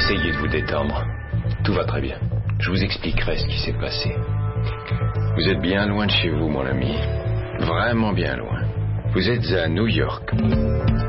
Essayez de vous détendre. Tout va très bien. Je vous expliquerai ce qui s'est passé. Vous êtes bien loin de chez vous, mon ami. Vraiment bien loin. Vous êtes à New York.